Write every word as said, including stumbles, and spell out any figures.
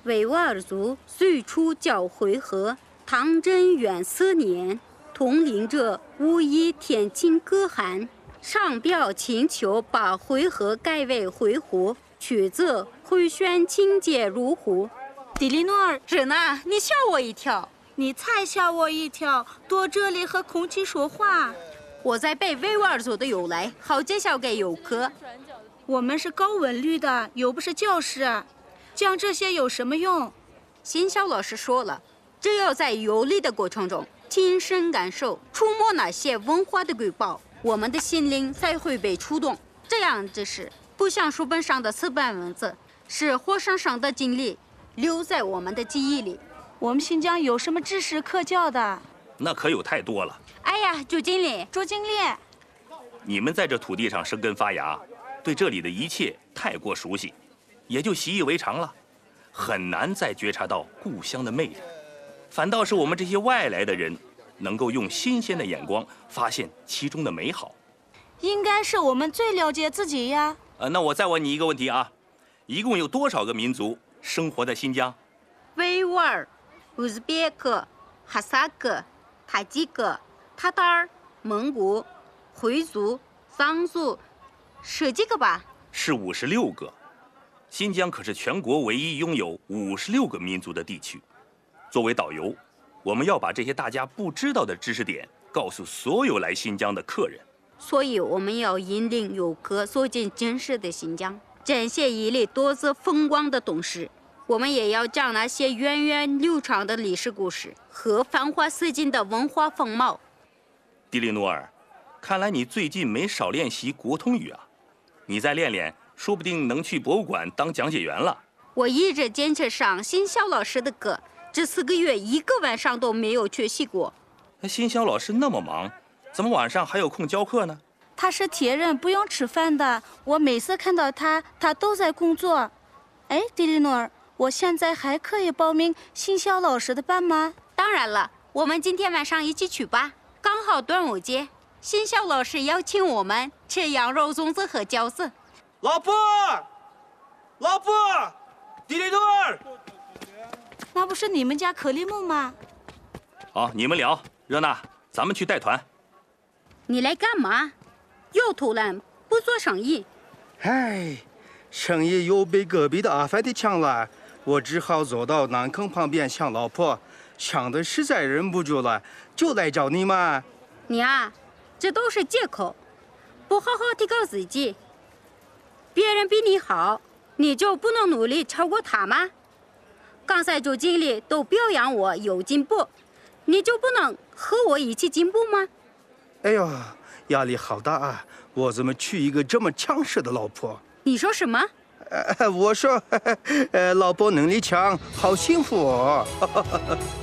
维吾尔族最初叫回纥，唐贞元四年，统领者武义天亲可汗上表请求把回纥改为回鹘，取自回旋请节入户。 迪丽诺尔， 是呢，你吓我一跳。 你才吓我一跳，躲这里和空气说话。 我在背维吾尔族的由来，好介绍给游客。 我们是搞文旅的，又不是教师，讲这些有什么用？ 新晓老师说了，只有在游历的过程中亲身感受、触摸那些文化的瑰宝，我们的心灵才会被触动。这样知识不像书本上的死板文字，是活生生的经历，留在我们的记忆里。 我们新疆有什么知识可教的？ 那可有太多了。 哎呀，朱经理， 朱经理， 你们在这土地上生根发芽，对这里的一切太过熟悉，也就习以为常了，很难再觉察到故乡的魅力。反倒是我们这些外来的人，能够用新鲜的眼光发现其中的美好。 应该是我们最了解自己呀。 呃，那我再问你一个问题啊，一共有多少个民族生活在新疆？ 维吾尔、乌兹别克、哈萨克、塔吉克、塔塔尔、蒙古、回族、藏族，十几个吧？ 是五十六个。新疆可是全国唯一拥有五十六个民族的地区。作为导游，我们要把这些大家不知道的知识点告诉所有来新疆的客人。 所以我们要引领游客走进真实的新疆，展现一里多姿风光的东西。我们也要讲那些源远流长的历史故事和繁华似锦的文化风貌。 迪丽努尔，看来你最近没少练习国通语啊！你再练练，说不定能去博物馆当讲解员了。 我一直坚持上新晓老师的课，这四个月一个晚上都没有缺席过。 新晓老师那么忙，怎么晚上还有空教课呢？ 他是铁人，不用吃饭的。我每次看到他，他都在工作。哎，迪丽诺尔，我现在还可以报名新晓老师的班吗？ 当然了，我们今天晚上一起去吧，刚好端午节，新晓老师邀请我们吃羊肉粽子和饺子。 老婆，老婆，迪丽诺尔， 那不是你们家克里木吗？ 好，你们聊。热娜，咱们去带团。 你来干嘛？又偷懒不做生意？ 唉，生意又被隔壁的阿凡提抢了，我只好走到南坑旁边抢老婆，抢的实在忍不住了，就来找你们。 你啊，这都是借口，不好好提高自己。别人比你好，你就不能努力超过他吗？刚才周经理都表扬我有进步，你就不能和我一起进步吗？ 哎呦，压力好大啊！我怎么娶一个这么强势的老婆？ 你说什么？ 呃，我说，呃，老婆能力强，好幸福哦。